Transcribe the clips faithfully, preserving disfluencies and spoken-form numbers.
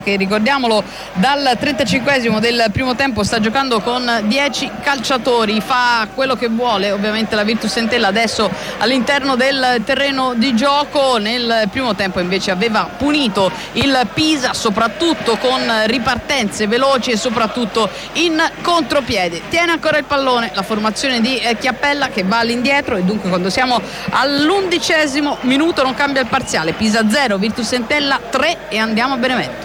che ricordiamolo dal trentacinquesimo del primo tempo sta giocando con dieci calciatori, fa quello che vuole ovviamente la Virtus Entella adesso all'interno del terreno di gioco. Nel primo tempo invece aveva punito il Pisa soprattutto con ripartenze veloci e soprattutto in contropiede. Tiene ancora il pallone la formazione di Chiappella che va all'indietro e dunque quando siamo all'undicesimo minuto non cambia il parziale, Pisa zero, Virtus Entella tre e andiamo a Benevento.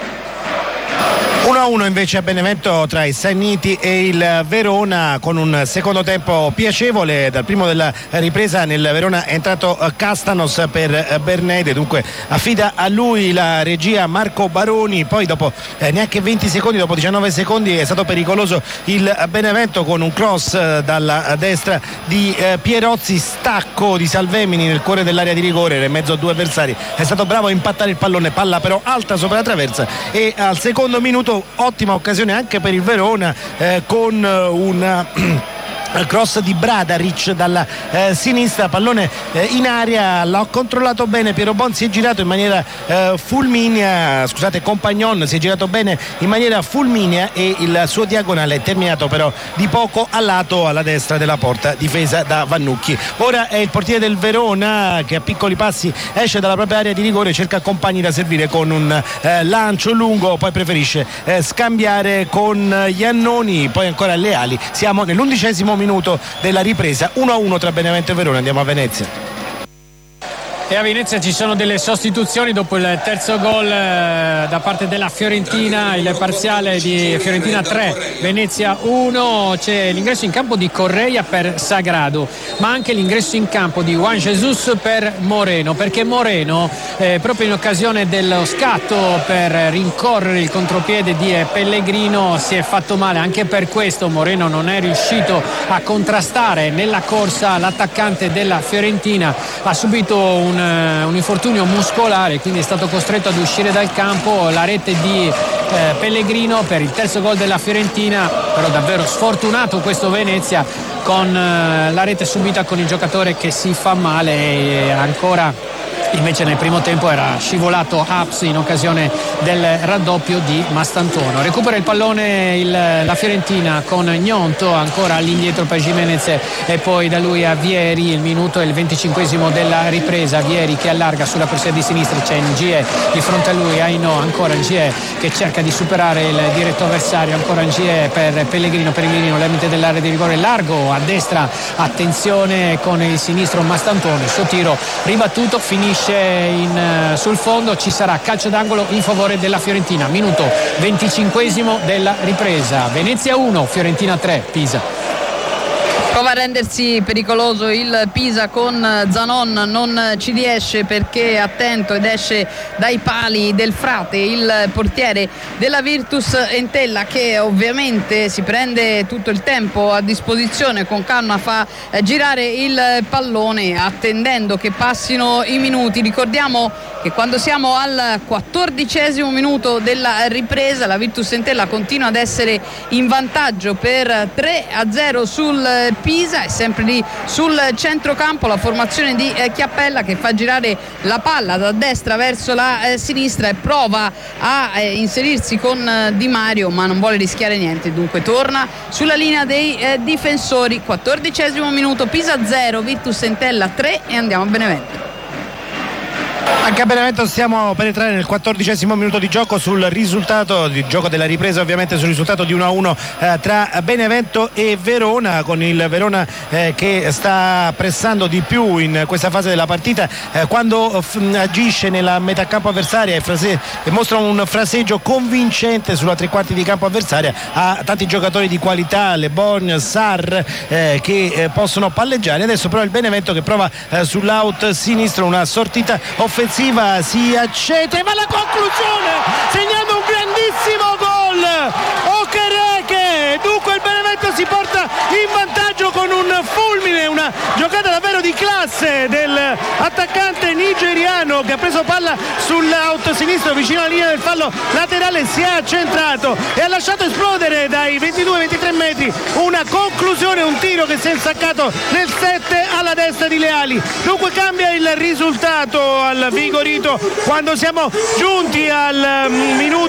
uno a uno invece a Benevento tra i Sanniti e il Verona, con un secondo tempo piacevole. Dal primo della ripresa nel Verona è entrato Castanos per Bernede, dunque affida a lui la regia Marco Baroni. Poi dopo eh, neanche venti secondi, dopo diciannove secondi è stato pericoloso il Benevento con un cross eh, dalla destra di eh, Pierozzi, stacco di Salvemini nel cuore dell'area di rigore, era in mezzo a due avversari, è stato bravo a impattare il pallone, palla però alta sopra la traversa, e al secondo minuto ottima occasione anche per il Verona eh, con una cross di Bradaric dalla eh, sinistra, pallone eh, in aria, l'ha controllato bene Piero Bon, si è girato in maniera eh, fulminea, scusate Compagnon si è girato bene in maniera fulminea e il suo diagonale è terminato però di poco a lato alla destra della porta difesa da Vannucchi. Ora è il portiere del Verona che a piccoli passi esce dalla propria area di rigore, cerca compagni da servire con un eh, lancio lungo, poi preferisce eh, scambiare con Iannoni, poi ancora alle ali. Siamo nell'undicesimo minuto della ripresa, uno a uno tra Benevento e Verona. Andiamo a Venezia. E a Venezia ci sono delle sostituzioni dopo il terzo gol eh, da parte della Fiorentina, il parziale di Fiorentina tre, Venezia uno. C'è l'ingresso in campo di Correia per Sagrado, ma anche l'ingresso in campo di Juan Jesus per Moreno, perché Moreno eh, proprio in occasione dello scatto per rincorrere il contropiede di Pellegrino si è fatto male. Anche per questo Moreno non è riuscito a contrastare nella corsa l'attaccante della Fiorentina, ha subito un un infortunio muscolare, quindi è stato costretto ad uscire dal campo. La rete di eh, Pellegrino per il terzo gol della Fiorentina, però davvero sfortunato questo Venezia con eh, la rete subita con il giocatore che si fa male, e ancora invece nel primo tempo era scivolato Haps in occasione del raddoppio di Mastantuono. Recupera il pallone il, la Fiorentina con Gnonto, ancora all'indietro per Jimenez e poi da lui a Vieri. Il minuto è il venticinquesimo della ripresa, Vieri che allarga sulla corsia di sinistra, c'è Ngie di fronte a lui, Aino, ancora Ngie che cerca di superare il diretto avversario, ancora Ngie per Pellegrino, Pellegrino limite dell'area di rigore largo a destra, attenzione con il sinistro Mastantuono, il suo tiro ribattuto finisce in, sul fondo, ci sarà calcio d'angolo in favore della Fiorentina. Minuto venticinquesimo della ripresa, Venezia uno, Fiorentina tre, Pisa. Prova a rendersi pericoloso il Pisa con Zanon, non ci riesce perché è attento ed esce dai pali del Frate, il portiere della Virtus Entella, che ovviamente si prende tutto il tempo a disposizione, con calma fa girare il pallone attendendo che passino i minuti. Ricordiamo che quando siamo al quattordicesimo minuto della ripresa la Virtus Entella continua ad essere in vantaggio per tre a zero sul Pisa, è sempre lì sul centrocampo la formazione di eh, Chiappella che fa girare la palla da destra verso la eh, sinistra e prova a eh, inserirsi con eh, Di Mario, ma non vuole rischiare niente, dunque torna sulla linea dei eh, difensori. Quattordicesimo minuto, Pisa zero, Virtus Entella tre e andiamo a Benevento. Anche a Benevento stiamo per entrare nel quattordicesimo minuto di gioco, sul risultato di gioco della ripresa, ovviamente sul risultato di uno a uno eh, tra Benevento e Verona, con il Verona eh, che sta pressando di più in questa fase della partita eh, quando f- agisce nella metà campo avversaria e, frase- e mostra un fraseggio convincente sulla tre quarti di campo avversaria, ha tanti giocatori di qualità, Le Bon, Sarr eh, che eh, possono palleggiare. Adesso però il Benevento che prova eh, sull'out sinistro una sortita offensiva, si accede, ma la conclusione segnando un grandissimo gol Okereke. Dunque il Benevento si porta in vantaggio con un fulmine, una giocata davvero di di classe dell'attaccante nigeriano che ha preso palla sull'out sinistro vicino alla linea del fallo laterale, si è accentrato e ha lasciato esplodere dai ventidue ventitré metri una conclusione, un tiro che si è insaccato nel sette alla destra di Leali. Dunque cambia il risultato al Vigorito quando siamo giunti al minuto